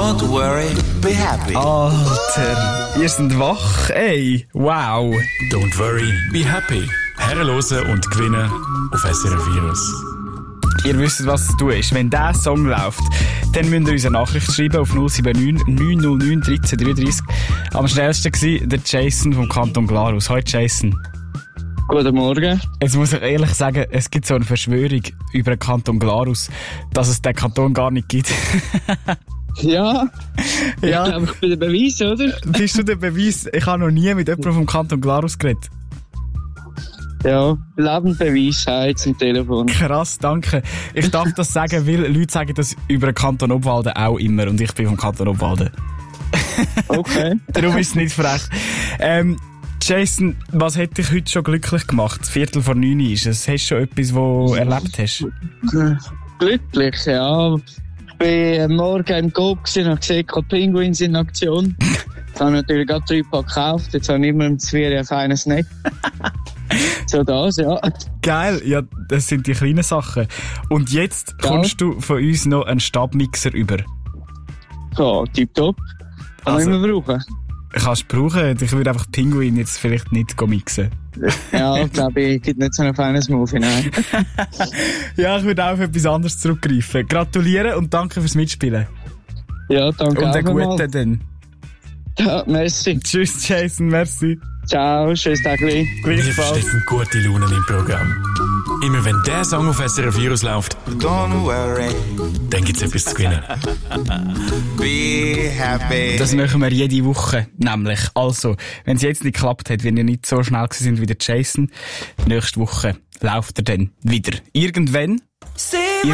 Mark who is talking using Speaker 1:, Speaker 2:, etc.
Speaker 1: Don't worry, be happy.
Speaker 2: Alter, ihr seid wach, ey. Wow.
Speaker 3: Don't worry, be happy. Herrenlosen und gewinnen auf SRF Virus.
Speaker 2: Ihr wisst, was zu tun ist. Wenn dieser Song läuft, dann müsst ihr uns eine Nachricht schreiben auf 079 909 1333. Am schnellsten war der Jason vom Kanton Glarus. Hallo Jason.
Speaker 4: Guten Morgen.
Speaker 2: Jetzt muss ich ehrlich sagen, es gibt so eine Verschwörung über den Kanton Glarus, dass es den Kanton gar nicht gibt.
Speaker 4: Ja,
Speaker 2: Ja.
Speaker 4: ich glaube, ich bin der Beweis, oder?
Speaker 2: Bist du der Beweis? Ich habe noch nie mit jemandem vom Kanton Glarus geredet.
Speaker 4: Ja, Lebendbeweis jetzt am Telefon.
Speaker 2: Krass, danke. Ich darf das sagen, weil Leute sagen das über den Kanton Obwalden auch immer und ich bin vom Kanton Obwalden.
Speaker 4: Okay.
Speaker 2: Darum ist es nicht frech. Jason, was hat dich heute schon glücklich gemacht? 8:45 ist es. Hast du schon etwas, was du erlebt hast?
Speaker 4: Glücklich, ja. Ich bin am Morgen im Coop und habe gesehen, die Pinguins in Aktion. Jetzt habe ich natürlich gerade 3 Pack gekauft. Jetzt habe ich immer im Zwiebeln einen feinen Snack. So das, ja.
Speaker 2: Geil, ja, das sind die kleinen Sachen. Und jetzt kommst du von uns noch einen Stabmixer über.
Speaker 4: Ja, tipptopp. Kann
Speaker 2: Also-
Speaker 4: man immer brauchen.
Speaker 2: Kannst du brauchen. Ich würde einfach Pinguin jetzt vielleicht nicht mixen.
Speaker 4: Ja, ich glaube, ich gibt nicht so einen feinen Smoothie, nein.
Speaker 2: Ja, ich würde auch auf etwas anderes zurückgreifen. Gratulieren und danke fürs Mitspielen.
Speaker 4: Ja, danke
Speaker 2: Und
Speaker 4: auch
Speaker 2: einen
Speaker 4: nochmal.
Speaker 2: guten dann.
Speaker 4: Ja, merci.
Speaker 2: Tschüss, Jason, merci.
Speaker 4: Ciao, schönes Tagli.
Speaker 3: Wir
Speaker 2: Gleichfalls.
Speaker 3: verstecken gute Laune im Programm. Immer wenn der Song auf SRF Virus läuft,
Speaker 1: Don't worry,
Speaker 3: dann gibt's etwas zu gewinnen.
Speaker 1: be happy.
Speaker 2: Das machen wir jede Woche, nämlich. Also, wenn es jetzt nicht geklappt hat, wenn ihr nicht so schnell gewesen sind wie der Jason, nächste Woche läuft er dann wieder. Irgendwann.